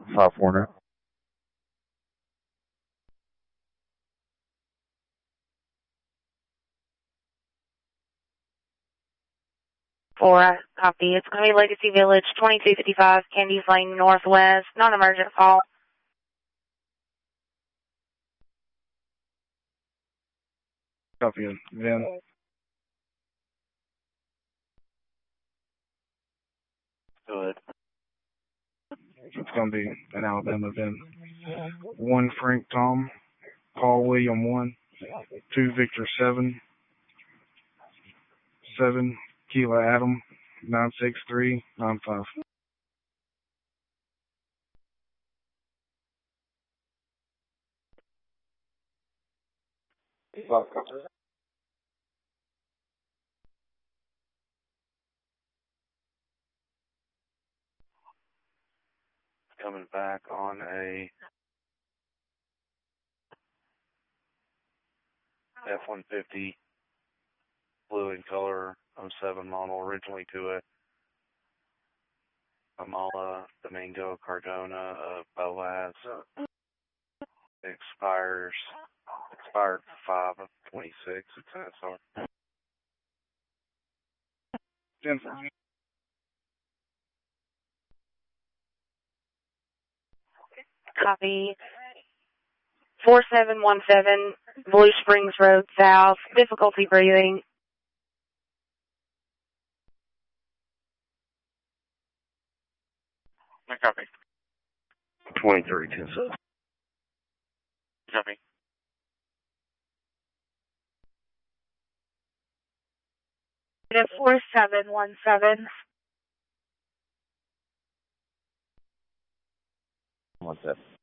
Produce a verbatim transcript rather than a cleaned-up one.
Five Warner. Four, copy. It's going to be Legacy Village, twenty-two fifty-five, Candies Lane Northwest, non-emergent call. Copy, Vin. Good. It's going to be an Alabama Vin. One Frank Tom, Paul William one, two Victor seven, seven Kila Adam, nine six three nine five. Coming back on a F one fifty blue in color oh seven model, originally to a Amala Domingo Cardona of Boaz. Expires expired five of twenty six. It's an S R. Ten. Copy. four seven one seven, Blue Springs Road South, difficulty breathing. Copy. twenty-three ten seven. Copy. four seven one seven. What's that?